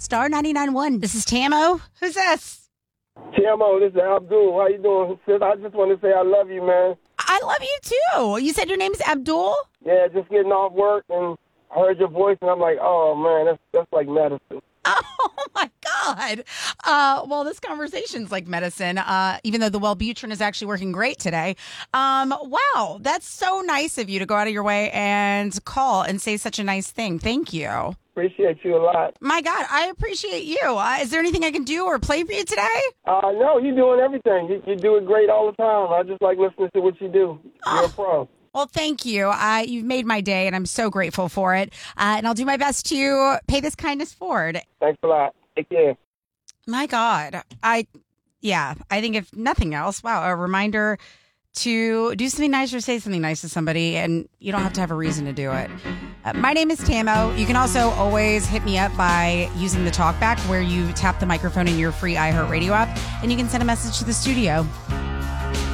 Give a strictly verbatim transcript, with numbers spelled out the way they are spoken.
Star ninety-nine point one. This is Tamo. Who's this? Tamo, this is Abdul. How you doing, sis? I just want to say I love you, man. I love you, too. You said your name is Abdul? Yeah, just getting off work, and I heard your voice, and I'm like, oh, man, that's that's like medicine. Oh, my God. Uh, well, this conversation's like medicine, uh, even though the Wellbutrin is actually working great today. Um, wow, that's so nice of you to go out of your way and call and say such a nice thing. Thank you. Appreciate you a lot. My God, I appreciate you. Uh, is there anything I can do or play for you today? Uh, no, you're doing everything. You, you do it great all the time. I just like listening to what you do. You're a pro. Well, thank you. Uh, you've made my day, and I'm so grateful for it. Uh, and I'll do my best to pay this kindness forward. Thanks a lot. Take care. My God. I, yeah, I think if nothing else, wow, a reminder to do something nice or say something nice to somebody, and you don't have to have a reason to do it. Uh, my name is Tamo. You can also always hit me up by using the talkback where you tap the microphone in your free iHeartRadio app, and you can send a message to the studio.